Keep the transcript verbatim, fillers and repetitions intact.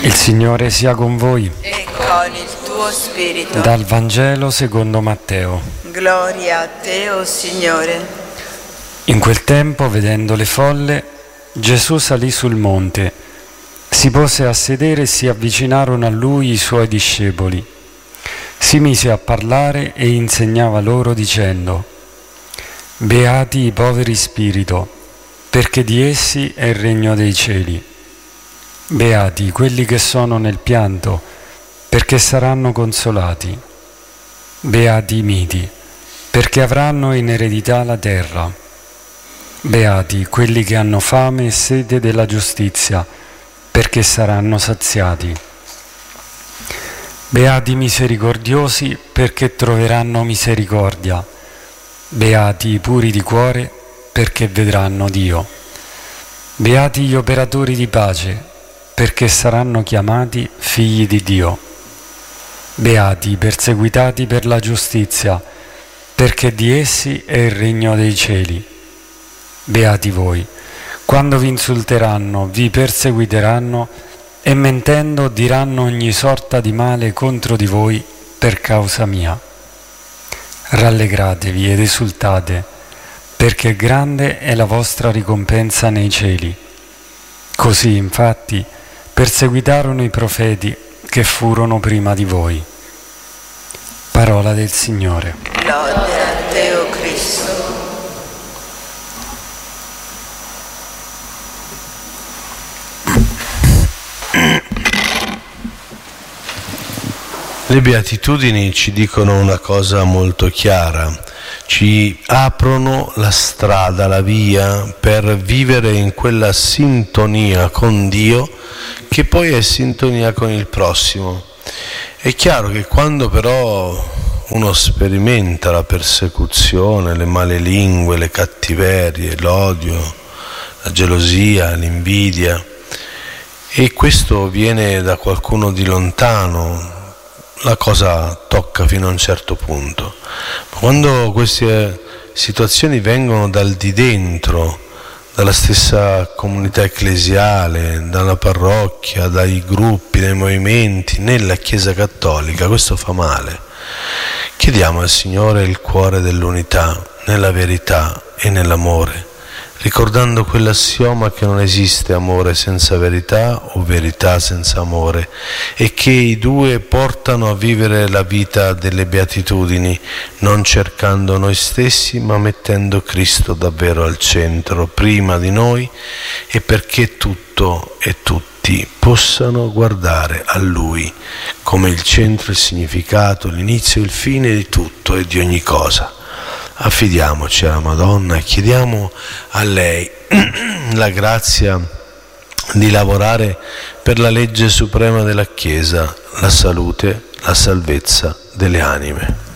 Il Signore sia con voi. E con il tuo spirito. Dal Vangelo secondo Matteo. Gloria a te, o Signore. In quel tempo, vedendo le folle, Gesù salì sul monte, si pose a sedere e si avvicinarono a lui i suoi discepoli. Si mise a parlare e insegnava loro dicendo: Beati i poveri spirito, perché di essi è il regno dei cieli. Beati quelli che sono nel pianto, perché saranno consolati. Beati i miti, perché avranno in eredità la terra. Beati quelli che hanno fame e sete della giustizia, perché saranno saziati. Beati i misericordiosi, perché troveranno misericordia. Beati i puri di cuore, perché vedranno Dio. Beati gli operatori di pace, perché saranno chiamati figli di Dio. Beati i perseguitati per la giustizia, perché di essi è il regno dei cieli. Beati voi, quando vi insulteranno, vi perseguiteranno e mentendo diranno ogni sorta di male contro di voi per causa mia. Rallegratevi ed esultate, perché grande è la vostra ricompensa nei cieli. Così, infatti, perseguitarono i profeti che furono prima di voi. Parola del Signore. Lode a te, o Cristo. Le beatitudini ci dicono una cosa molto chiara, ci aprono la strada, la via per vivere in quella sintonia con Dio che poi è sintonia con il prossimo. È chiaro che quando però uno sperimenta la persecuzione, le male lingue, le cattiverie, l'odio, la gelosia, l'invidia, e questo viene da qualcuno di lontano, la cosa tocca fino a un certo punto. Ma quando queste situazioni vengono dal di dentro, dalla stessa comunità ecclesiale, dalla parrocchia, dai gruppi, dai movimenti, nella Chiesa Cattolica, questo fa male. Chiediamo al Signore il cuore dell'unità, nella verità e nell'amore, ricordando quell'assioma che non esiste amore senza verità o verità senza amore, e che i due portano a vivere la vita delle beatitudini, non cercando noi stessi ma mettendo Cristo davvero al centro, prima di noi, e perché tutto e tutti possano guardare a Lui come il centro, il significato, l'inizio e il fine di tutto e di ogni cosa. Affidiamoci alla Madonna e chiediamo a lei la grazia di lavorare per la legge suprema della Chiesa, la salute, la salvezza delle anime.